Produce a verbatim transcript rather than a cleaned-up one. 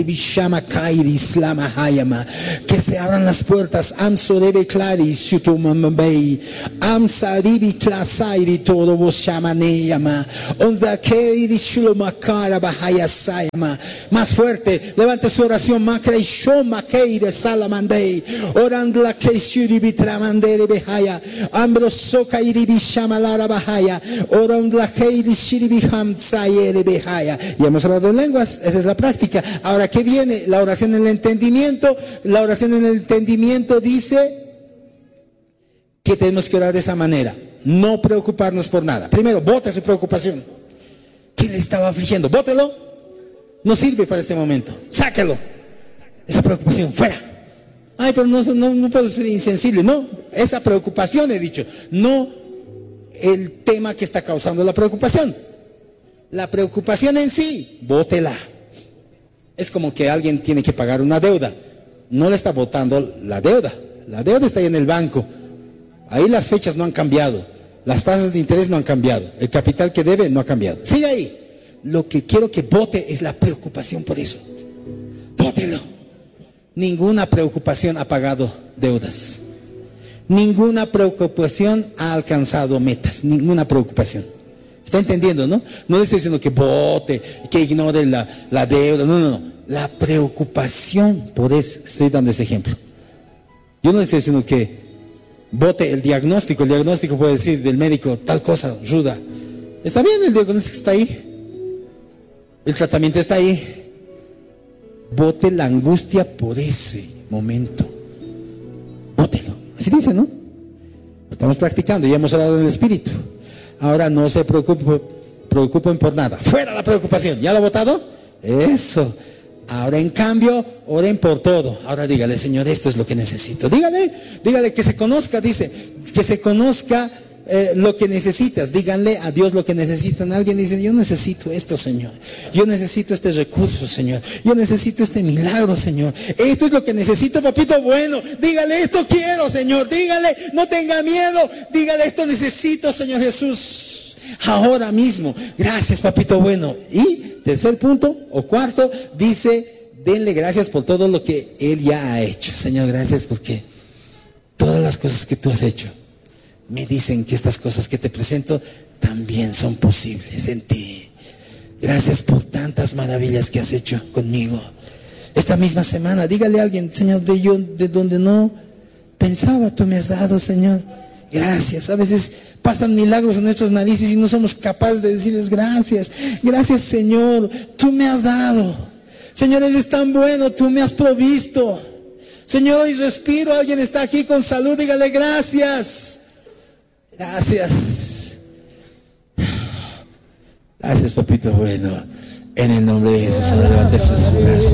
Bishama Kairi Slama Hayama, que se abran las puertas. Amso debe claris Shutumambei, Amsa Ribi Klasairi todo vos shamaneyama, Onda Keiri Shulomakara Bahaya Sayama. Más fuerte, levante su oración. Makra y Shoma Keire Salamandei, Orandla Keishuri Bitramandere Behaya, Ambrosoka Iribi Shamalara Bahaya, Orandla Keiri Shiribi Hamsayere Behaya. Y hemos hablado en lenguas, esa es la práctica. Ahora, ¿qué viene? La oración en el entendimiento. La oración en el entendimiento dice que tenemos que orar de esa manera. No preocuparnos por nada. Primero, bote su preocupación. ¿Qué le estaba afligiendo? Bótelo. No sirve para este momento. Sáquelo. Esa preocupación, fuera. Ay, pero no, no, no puedo ser insensible. No, esa preocupación he dicho. No el tema que está causando la preocupación. La preocupación en sí, bótela. Es como que alguien tiene que pagar una deuda. No le está botando la deuda. La deuda está ahí en el banco. Ahí las fechas no han cambiado. Las tasas de interés no han cambiado. El capital que debe no ha cambiado. Sigue ahí. Lo que quiero que bote es la preocupación por eso. Bótelo. Ninguna preocupación ha pagado deudas. Ninguna preocupación ha alcanzado metas. Ninguna preocupación. ¿Está entendiendo, no? No le estoy diciendo que bote, que ignore la, la deuda. No, no, no. La preocupación, por eso estoy dando ese ejemplo. Yo no le estoy diciendo que bote el diagnóstico. El diagnóstico puede decir del médico tal cosa, ayuda. Está bien, el diagnóstico está ahí. El tratamiento está ahí. Bote la angustia por ese momento. Bótelo. Así dice, ¿no? Estamos practicando, ya hemos hablado en el espíritu. Ahora no se preocupen, preocupen por nada. Fuera la preocupación. ¿Ya lo ha votado? Eso. Ahora en cambio, oren por todo. Ahora dígale, Señor, esto es lo que necesito. Dígale, dígale que se conozca, dice, que se conozca eh, lo que necesitas. Díganle a Dios lo que necesitan. Alguien dice, yo necesito esto, Señor. Yo necesito este recurso, Señor. Yo necesito este milagro, Señor. Esto es lo que necesito, papito bueno. Dígale, esto quiero, Señor. Dígale, no tenga miedo. Dígale, esto necesito, Señor Jesús. Ahora mismo. Gracias, papito bueno. Y tercer punto o cuarto, dice, denle gracias por todo lo que Él ya ha hecho. Señor, gracias porque todas las cosas que tú has hecho me dicen que estas cosas que te presento también son posibles en ti. Gracias por tantas maravillas que has hecho conmigo. Esta misma semana, dígale a alguien, Señor, de yo, de donde no pensaba, tú me has dado, Señor. Gracias. A veces pasan milagros en nuestras narices y no somos capaces de decirles gracias. Gracias, Señor, tú me has dado. Señor, eres tan bueno, tú me has provisto. Señor, hoy respiro, alguien está aquí con salud, dígale gracias. Gracias. Gracias, papito bueno. En el nombre de Jesús, ahora levante sus brazos.